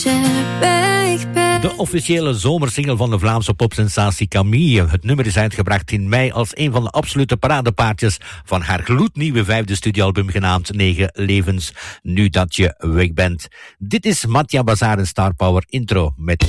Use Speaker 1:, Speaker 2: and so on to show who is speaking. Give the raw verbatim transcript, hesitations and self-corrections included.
Speaker 1: De officiële zomersingle van de Vlaamse popsensatie Camille. Het nummer is uitgebracht in mei als een van de absolute paradepaardjes van haar gloednieuwe vijfde studioalbum genaamd Negen Levens, nu dat je weg bent. Dit is Mattia Bazaar en Star Power intro met